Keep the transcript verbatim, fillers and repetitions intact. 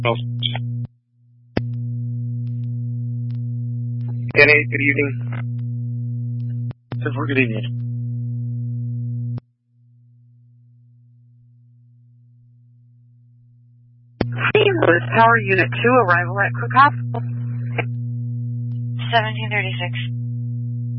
Oh. Kenny, good evening. Good evening. Seamless Power Unit two, arrival at Cook Hospital. seventeen thirty-six.